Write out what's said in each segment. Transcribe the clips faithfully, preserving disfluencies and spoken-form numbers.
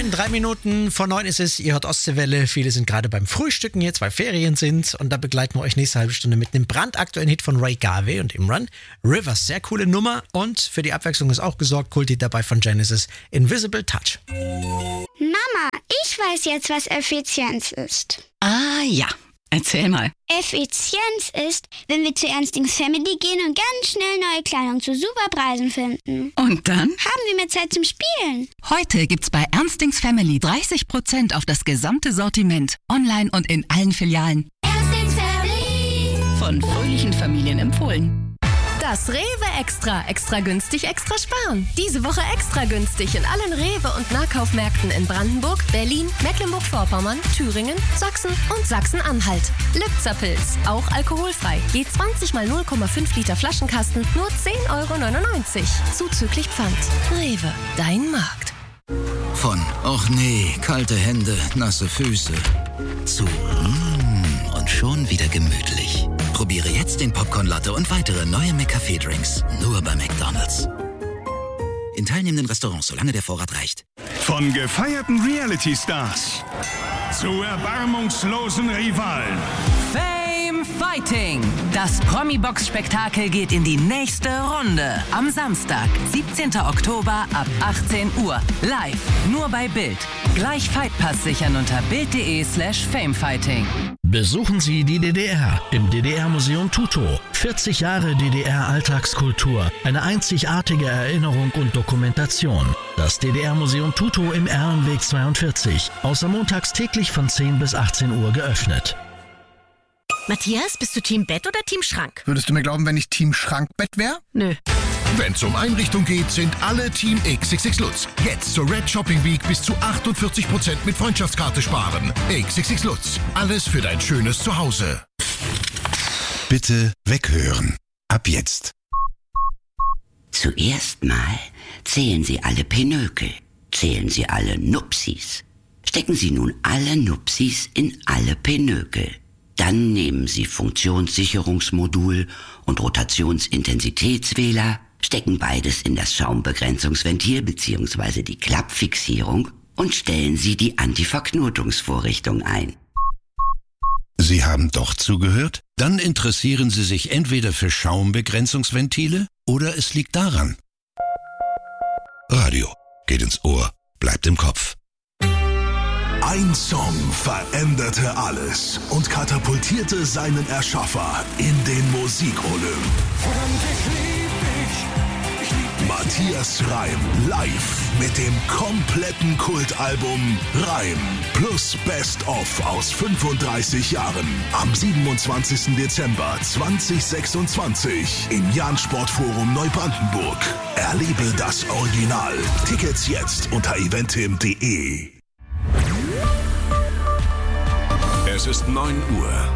neun, drei Minuten vor neun ist es. Ihr hört Ostseewelle. Viele sind gerade beim Frühstücken jetzt, weil Ferien sind. Und da begleiten wir euch nächste halbe Stunde mit einem brandaktuellen Hit von Ray Garvey und Imran. Rivers, sehr coole Nummer. Und für die Abwechslung ist auch gesorgt. Kulti dabei von Genesis. Invisible Touch. Mama, ich weiß jetzt, was Effizienz ist. Ah ja, erzähl mal. Effizienz ist, wenn wir zu Ernstings Family gehen und ganz schnell neue Kleidung zu super Preisen finden. Und dann? Haben wir mehr Zeit zum Spielen. Heute gibt's bei Ernstings Family dreißig Prozent auf das gesamte Sortiment. Online und in allen Filialen. Ernstings Family. Von fröhlichen Familien empfohlen. Das Rewe Extra. Extra günstig, extra sparen. Diese Woche extra günstig in allen Rewe- und Nahkaufmärkten in Brandenburg, Berlin, Mecklenburg-Vorpommern, Thüringen, Sachsen und Sachsen-Anhalt. Lübzer-Pilz, auch alkoholfrei. Je zwanzig mal null Komma fünf Liter Flaschenkasten, nur zehn Euro neunundneunzig. Zuzüglich Pfand. Rewe, dein Markt. Von, och nee, kalte Hände, nasse Füße, zu, mm, und schon wieder gemütlich. Probiere jetzt den Popcorn-Latte und weitere neue McCafé-Drinks. Nur bei McDonald's. In teilnehmenden Restaurants, solange der Vorrat reicht. Von gefeierten Reality-Stars zu erbarmungslosen Rivalen. Fame Fighting. Das Promi-Box-Spektakel geht in die nächste Runde. Am Samstag, siebzehnten Oktober ab achtzehn Uhr. Live, nur bei Bild. Gleich Fightpass sichern unter bild.de slash famefighting. Besuchen Sie die D D R im D D R-Museum Tutow. vierzig Jahre D D R-Alltagskultur. Eine einzigartige Erinnerung und Dokumentation. Das D D R-Museum Tutow im Erlenweg zweiundvierzig. Außer montags täglich von zehn bis achtzehn Uhr geöffnet. Matthias, bist du Team Bett oder Team Schrank? Würdest du mir glauben, wenn ich Team Schrankbett wäre? Nö. Wenn's um Einrichtung geht, sind alle Team X X X Lutz. Jetzt zur Red Shopping Week bis zu achtundvierzig Prozent mit Freundschaftskarte sparen. X X X Lutz. Alles für dein schönes Zuhause. Bitte weghören. Ab jetzt. Zuerst mal zählen Sie alle Pinökel. Zählen Sie alle Nupsis. Stecken Sie nun alle Nupsis in alle Pinökel. Dann nehmen Sie Funktionssicherungsmodul und Rotationsintensitätswähler, stecken beides in das Schaumbegrenzungsventil bzw. die Klappfixierung und stellen Sie die Antiverknotungsvorrichtung ein. Sie haben doch zugehört? Dann interessieren Sie sich entweder für Schaumbegrenzungsventile oder es liegt daran. Radio geht ins Ohr, bleibt im Kopf. Ein Song veränderte alles und katapultierte seinen Erschaffer in den Musikolymp. Matthias Reim live mit dem kompletten Kultalbum Reim plus Best of aus fünfunddreißig Jahren am siebenundzwanzigsten Dezember zweitausendsechsundzwanzig im Jahn-Sportforum Neubrandenburg. Erlebe das Original. Tickets jetzt unter eventim punkt de. Es ist neun Uhr.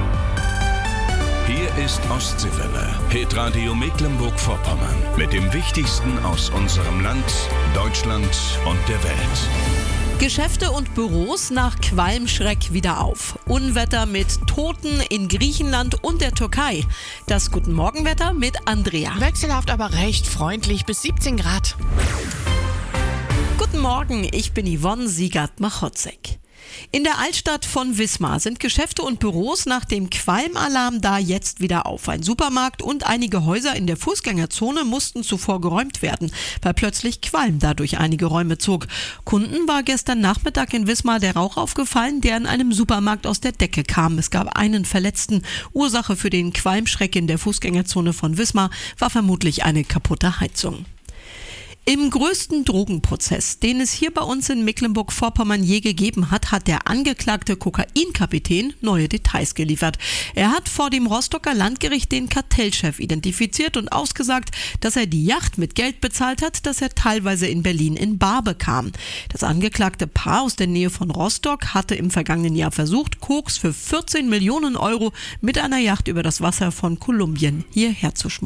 Hier ist Ostseewelle, Hitradio Mecklenburg-Vorpommern. Mit dem Wichtigsten aus unserem Land, Deutschland und der Welt. Geschäfte und Büros nach Qualmschreck wieder auf. Unwetter mit Toten in Griechenland und der Türkei. Das Guten Morgenwetter mit Andrea. Wechselhaft, aber recht freundlich bis siebzehn Grad. Guten Morgen, ich bin Yvonne Siegert-Machotzek. In der Altstadt von Wismar sind Geschäfte und Büros nach dem Qualmalarm da jetzt wieder auf. Ein Supermarkt und einige Häuser in der Fußgängerzone mussten zuvor geräumt werden, weil plötzlich Qualm da durch einige Räume zog. Kunden war gestern Nachmittag in Wismar der Rauch aufgefallen, der in einem Supermarkt aus der Decke kam. Es gab einen Verletzten. Ursache für den Qualmschreck in der Fußgängerzone von Wismar war vermutlich eine kaputte Heizung. Im größten Drogenprozess, den es hier bei uns in Mecklenburg-Vorpommern je gegeben hat, hat der angeklagte Kokainkapitän neue Details geliefert. Er hat vor dem Rostocker Landgericht den Kartellchef identifiziert und ausgesagt, dass er die Yacht mit Geld bezahlt hat, das er teilweise in Berlin in bar bekam. Das angeklagte Paar aus der Nähe von Rostock hatte im vergangenen Jahr versucht, Koks für vierzehn Millionen Euro mit einer Yacht über das Wasser von Kolumbien hierher zu schmuggeln.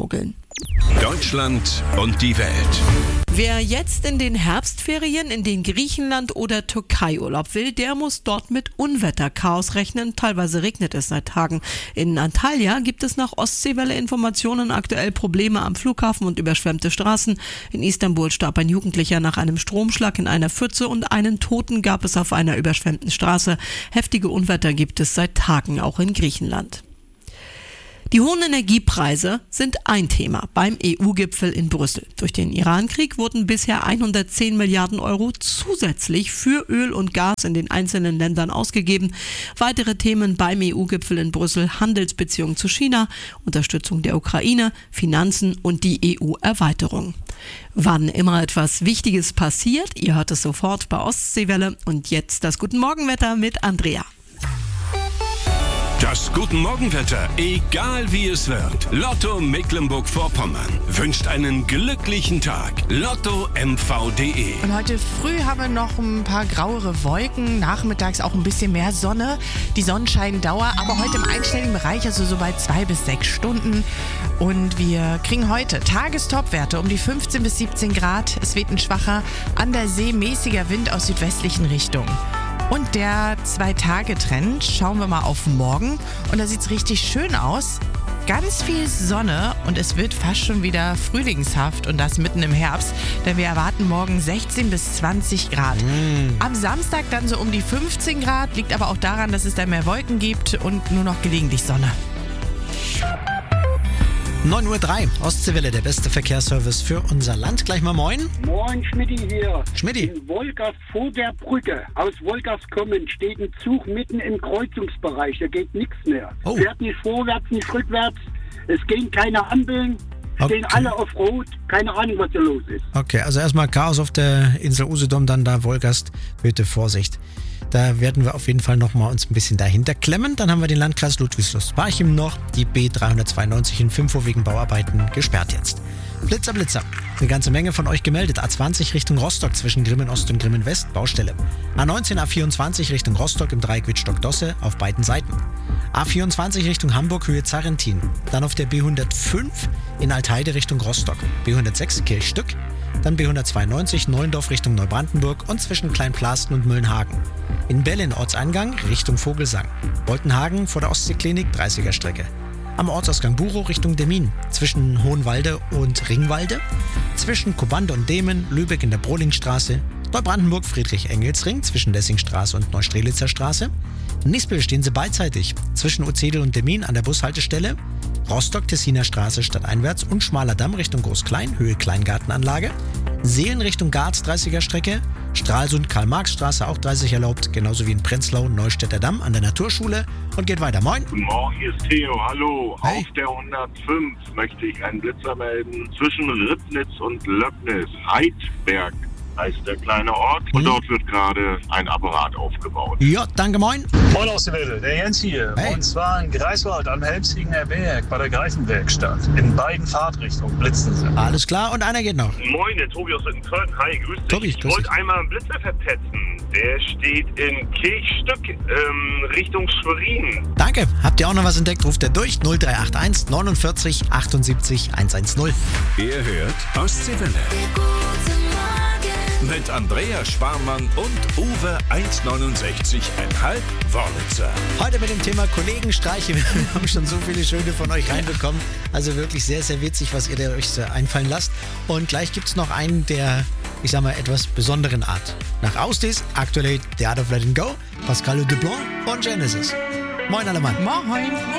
Deutschland und die Welt. Wer jetzt in den Herbstferien in den Griechenland oder Türkei Urlaub will, der muss dort mit Unwetterchaos rechnen. Teilweise regnet es seit Tagen. In Antalya gibt es nach Ostseewelle-Informationen aktuell Probleme am Flughafen und überschwemmte Straßen. In Istanbul starb ein Jugendlicher nach einem Stromschlag in einer Pfütze und einen Toten gab es auf einer überschwemmten Straße. Heftige Unwetter gibt es seit Tagen auch in Griechenland. Die hohen Energiepreise sind ein Thema beim E U-Gipfel in Brüssel. Durch den Iran-Krieg wurden bisher hundertzehn Milliarden Euro zusätzlich für Öl und Gas in den einzelnen Ländern ausgegeben. Weitere Themen beim E U-Gipfel in Brüssel: Handelsbeziehungen zu China, Unterstützung der Ukraine, Finanzen und die E U-Erweiterung. Wann immer etwas Wichtiges passiert, ihr hört es sofort bei Ostseewelle. Und jetzt das Guten Morgenwetter mit Andrea. Das Guten Morgenwetter, egal wie es wird. Lotto Mecklenburg-Vorpommern wünscht einen glücklichen Tag. Lotto M V punkt de. Und heute früh haben wir noch ein paar grauere Wolken, nachmittags auch ein bisschen mehr Sonne. Die Sonnenscheindauer aber heute im einstelligen Bereich, also so bei zwei bis sechs Stunden. Und wir kriegen heute Tagestopwerte um die fünfzehn bis siebzehn Grad. Es weht ein schwacher, an der See mäßiger Wind aus südwestlichen Richtungen. Und der Zwei-Tage-Trend, schauen wir mal auf morgen. Und da sieht es richtig schön aus. Ganz viel Sonne und es wird fast schon wieder frühlingshaft und das mitten im Herbst. Denn wir erwarten morgen sechzehn bis zwanzig Grad. Mm. Am Samstag dann so um die fünfzehn Grad. Liegt aber auch daran, dass es da mehr Wolken gibt und nur noch gelegentlich Sonne. neun Uhr drei, Ostseewelle, der beste Verkehrsservice für unser Land. Gleich mal moin. Moin, Schmidti hier. Schmidti. In Wolgast vor der Brücke. Aus Wolgast kommend steht ein Zug mitten im Kreuzungsbereich. Da geht nichts mehr. Oh. Fährt nicht vorwärts, nicht rückwärts. Es gehen keine Ampeln. Stehen Okay. alle auf Rot. Keine Ahnung, was da los ist. Okay, also erstmal Chaos auf der Insel Usedom, dann da Wolgast. Bitte Vorsicht. Da werden wir auf jeden Fall nochmal uns ein bisschen dahinter klemmen. Dann haben wir den Landkreis Ludwigslust-Parchim noch. Die B dreihundertzweiundneunzig in Fimfo wegen Bauarbeiten gesperrt jetzt. Blitzer, Blitzer. Eine ganze Menge von euch gemeldet. A zwanzig Richtung Rostock zwischen Grimmen Ost und Grimmen West, Baustelle. A neunzehn, A vierundzwanzig Richtung Rostock im Dreieck Wittstock-Dosse auf beiden Seiten. A vierundzwanzig Richtung Hamburg, Höhe Zarrentin. Dann auf der B hundertfünf in Altheide Richtung Rostock. B hundertsechs Kirchstück. Dann B hundertzweiundneunzig Neuendorf Richtung Neubrandenburg und zwischen Kleinplasten und Müllenhagen. In Bellin Ortseingang Richtung Vogelsang. Boltenhagen vor der Ostseeklinik dreißiger Strecke. Am Ortsausgang Burow Richtung Demmin. Zwischen Hohenwalde und Ringwalde. Zwischen Kobande und Demen, Lübeck in der Brohlingstraße. Neubrandenburg Friedrich-Engels-Ring zwischen Lessingstraße und Neustrelitzer Straße. In Nispel stehen sie beidseitig zwischen Uzedel und Demmin an der Bushaltestelle. Rostock-Tessiner Straße stadteinwärts und Schmaler Damm Richtung Groß-Klein, Höhe Kleingartenanlage. Seelen Richtung Garz dreißiger Strecke. Stralsund Karl-Marx-Straße auch dreißig erlaubt, genauso wie in Prenzlau Neustädter Damm an der Naturschule. Und geht weiter. Moin. Guten Morgen, hier ist Theo. Hallo. Hey. Auf der hundertfünf möchte ich einen Blitzer melden. Zwischen Ribnitz und Löbnis. Heidberg heißt der kleine Ort. Und Mhm. dort wird gerade ein Apparat aufgebaut. Ja, danke, moin. Moin aus der Welle, der Jens hier. Hey. Und zwar in Greifswald am Helmsiegener Berg bei der Greifenwerkstatt. In beiden Fahrtrichtungen blitzen sie. Alles klar und einer geht noch. Moin, der Tobi aus Köln. Hi, grüß dich. Tobi, ich grüß wollte dich. einmal einen Blitzer verpetzen. Der steht in Kirchstück ähm, Richtung Schwerin. Danke. Habt ihr auch noch was entdeckt? Ruft er durch null drei acht eins neunundvierzig achtundsiebzig hundertzehn. Ihr hört Ostseewelle. Mit Andrea Sparmann und Uwe eins neunundsechzig Komma fünf Wörlitzer. Heute mit dem Thema Kollegenstreiche. Wir haben schon so viele schöne von euch reinbekommen. Also wirklich sehr, sehr witzig, was ihr da euch so einfallen lasst. Und gleich gibt es noch einen der, ich sag mal, etwas besonderen Art. Nach Austis, aktuell The Art of Letting Go, Pascal Dublanc und Genesis. Moin alle Mann. Moin.